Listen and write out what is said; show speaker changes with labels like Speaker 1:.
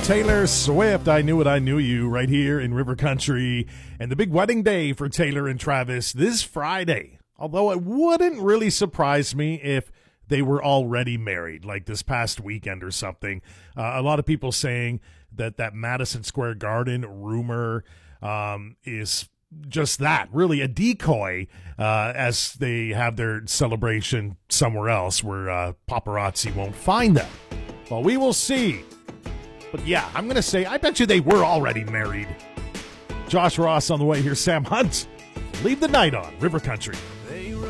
Speaker 1: Taylor Swift, I Knew It, I Knew You, right here in River Country. And the big wedding day for Taylor and Travis this Friday. Although it wouldn't really surprise me if they were already married, like this past weekend or something. A lot of people saying that Madison Square Garden rumor is just that, really a decoy, as they have their celebration somewhere else where paparazzi won't find them. Well, we will see. But yeah, I'm going to say, I bet you they were already married. Josh Ross on the way here. Sam Hunt. Leave the night on River Country.